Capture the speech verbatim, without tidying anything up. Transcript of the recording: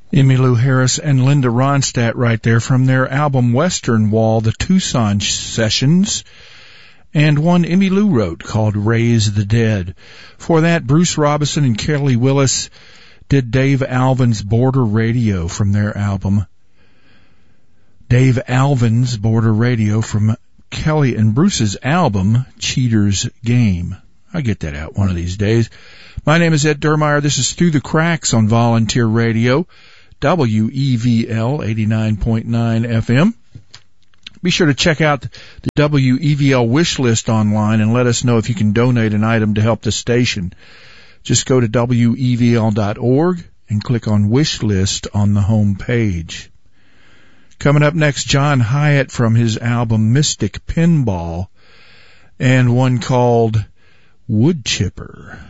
Emmylou Harris and Linda Ronstadt right there from their album Western Wall, the Tucson Sessions, and one Emmylou wrote called Raise the Dead. For that, Bruce Robison and Kelly Willis did Dave Alvin's Border Radio from their album. Dave Alvin's Border Radio from Kelly and Bruce's album, Cheater's Game. I'll get that out one of these days. My name is Ed Dermeyer. This is Through the Cracks on Volunteer Radio, W E V L eighty-nine point nine F M. Be sure to check out the W E V L wish list online and let us know if you can donate an item to help the station. Just go to W E V L dot org and click on wish list on the home page. Coming up next, John Hyatt from his album Mystic Pinball and one called Wood Chipper.